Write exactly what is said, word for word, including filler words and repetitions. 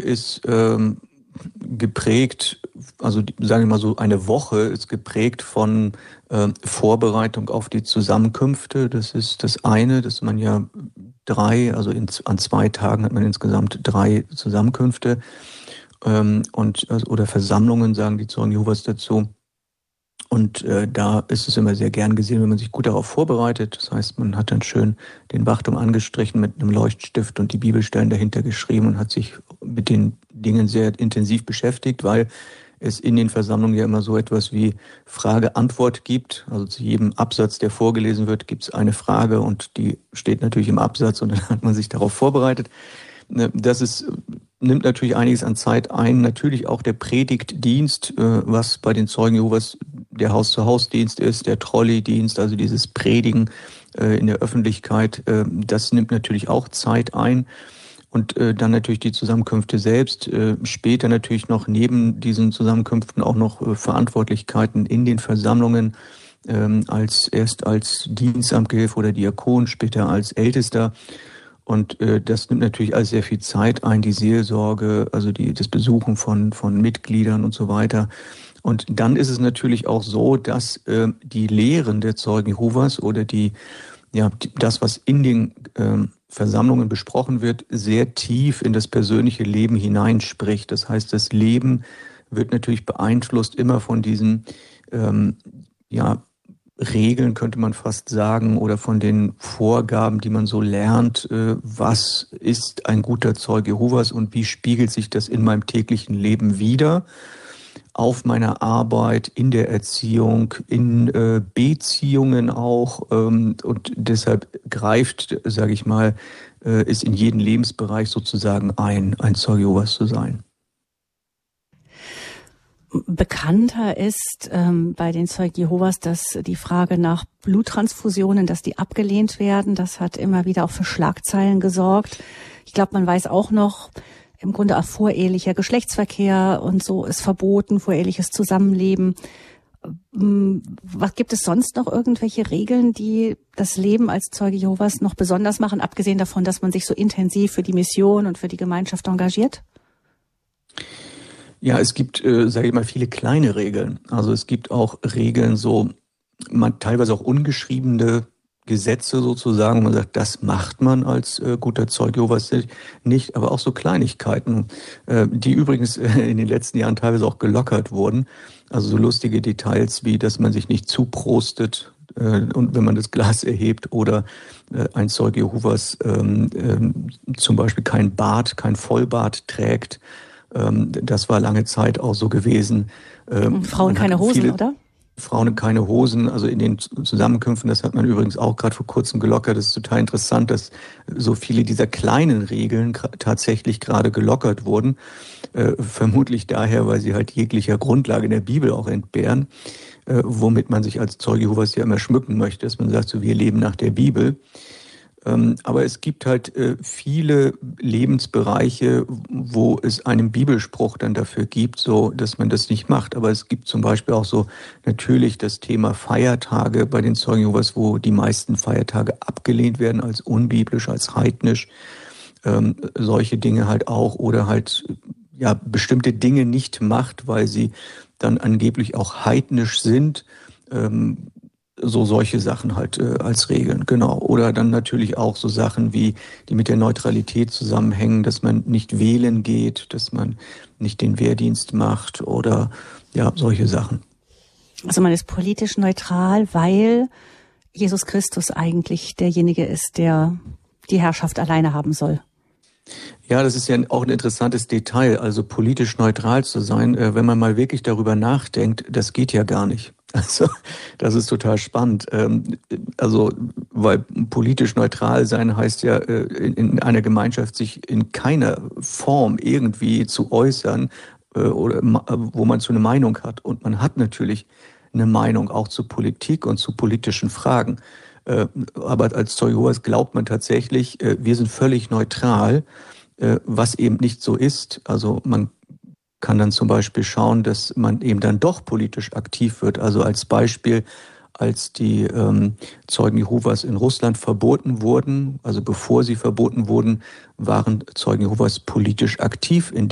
ist ähm, geprägt, also die, sagen wir mal so, eine Woche ist geprägt von äh, Vorbereitung auf die Zusammenkünfte. Das ist das eine, dass man ja drei, also in, an zwei Tagen hat man insgesamt drei Zusammenkünfte ähm, und also, oder Versammlungen, sagen die Zeugen Jehovas dazu. Und äh, da ist es immer sehr gern gesehen, wenn man sich gut darauf vorbereitet. Das heißt, man hat dann schön den Wachturm angestrichen mit einem Leuchtstift und die Bibelstellen dahinter geschrieben und hat sich mit den Dingen sehr intensiv beschäftigt, weil es in den Versammlungen ja immer so etwas wie Frage-Antwort gibt. Also zu jedem Absatz, der vorgelesen wird, gibt es eine Frage und die steht natürlich im Absatz und dann hat man sich darauf vorbereitet. Das ist, nimmt natürlich einiges an Zeit ein. Natürlich auch der Predigtdienst, was bei den Zeugen Jehovas der Haus-zu-Haus-Dienst ist, der Trolley-Dienst, also dieses Predigen in der Öffentlichkeit, das nimmt natürlich auch Zeit ein. Und dann natürlich die Zusammenkünfte selbst. Später natürlich noch neben diesen Zusammenkünften auch noch Verantwortlichkeiten in den Versammlungen, als erst als Dienstamtgehilfe oder Diakon, später als Ältester. Und äh, das nimmt natürlich alles sehr viel Zeit ein, die Seelsorge, also die, das Besuchen von, von Mitgliedern und so weiter. Und dann ist es natürlich auch so, dass äh, die Lehren der Zeugen Jehovas oder die, ja, die, das, was in den äh, Versammlungen besprochen wird, sehr tief in das persönliche Leben hineinspricht. Das heißt, das Leben wird natürlich beeinflusst immer von diesen, ähm, ja, Regeln, könnte man fast sagen, oder von den Vorgaben, die man so lernt, was ist ein guter Zeuge Jehovas und wie spiegelt sich das in meinem täglichen Leben wider, auf meiner Arbeit, in der Erziehung, in Beziehungen auch, und deshalb greift, sage ich mal, ist in jeden Lebensbereich sozusagen ein, ein Zeuge Jehovas zu sein. Bekannter ist ähm, bei den Zeugen Jehovas, dass die Frage nach Bluttransfusionen, dass die abgelehnt werden. Das hat immer wieder auch für Schlagzeilen gesorgt. Ich glaube, man weiß auch noch, im Grunde auch vorehelicher Geschlechtsverkehr und so ist verboten, voreheliches Zusammenleben. Was gibt es sonst noch irgendwelche Regeln, die das Leben als Zeuge Jehovas noch besonders machen, abgesehen davon, dass man sich so intensiv für die Mission und für die Gemeinschaft engagiert? Ja, es gibt, äh, sage ich mal, viele kleine Regeln. Also es gibt auch Regeln, so man teilweise auch ungeschriebene Gesetze sozusagen. Man sagt, das macht man als äh, guter Zeuge Jehovas nicht, aber auch so Kleinigkeiten, äh, die übrigens äh, in den letzten Jahren teilweise auch gelockert wurden. Also so lustige Details wie, dass man sich nicht zuprostet äh, und wenn man das Glas erhebt oder äh, ein Zeuge Jehovas äh, äh, zum Beispiel kein Bart, kein Vollbart trägt. Das war lange Zeit auch so gewesen. Frauen keine Hosen, oder? Frauen keine Hosen, also in den Zusammenkünften, das hat man übrigens auch gerade vor kurzem gelockert. Das ist total interessant, dass so viele dieser kleinen Regeln tatsächlich gerade gelockert wurden. Äh, vermutlich daher, weil sie halt jeglicher Grundlage in der Bibel auch entbehren, äh, womit man sich als Zeuge Jehovas ja immer schmücken möchte, dass man sagt, so wir leben nach der Bibel. Aber es gibt halt viele Lebensbereiche, wo es einen Bibelspruch dann dafür gibt, so dass man das nicht macht. Aber es gibt zum Beispiel auch so natürlich das Thema Feiertage bei den Zeugen Jehovas, wo die meisten Feiertage abgelehnt werden als unbiblisch, als heidnisch. Ähm, solche Dinge halt auch oder halt ja bestimmte Dinge nicht macht, weil sie dann angeblich auch heidnisch sind. Ähm, So solche Sachen halt äh, als Regeln, genau. Oder dann natürlich auch so Sachen wie, die mit der Neutralität zusammenhängen, dass man nicht wählen geht, dass man nicht den Wehrdienst macht oder ja, solche Sachen. Also man ist politisch neutral, weil Jesus Christus eigentlich derjenige ist, der die Herrschaft alleine haben soll. Ja, das ist ja auch ein interessantes Detail, also politisch neutral zu sein, äh, wenn man mal wirklich darüber nachdenkt, das geht ja gar nicht. Also das ist total spannend. Ähm, also weil politisch neutral sein heißt ja, äh, in, in einer Gemeinschaft sich in keiner Form irgendwie zu äußern, äh, oder wo man so eine Meinung hat. Und man hat natürlich eine Meinung auch zu Politik und zu politischen Fragen. Äh, aber als Zeuge Jehovas glaubt man tatsächlich, äh, wir sind völlig neutral, äh, was eben nicht so ist. Also man kann dann zum Beispiel schauen, dass man eben dann doch politisch aktiv wird. Also als Beispiel, als die ähm, Zeugen Jehovas in Russland verboten wurden, also bevor sie verboten wurden, waren Zeugen Jehovas politisch aktiv in